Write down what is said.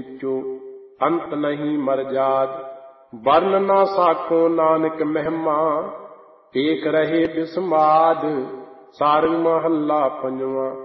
ਊਚੋ ਅੰਤ ਨਹੀਂ ਮਰ ਜਾਤ। ਵਰਨ ਨਾ ਸਾਖੋ ਨਾਨਕ ਮਹਿਮਾ ਏਕ ਰਹੇ ਬਿਸਮਾਦ। ਸਾਰੰਗ ਮਹੱਲਾ ਪੰਜਵਾਂ।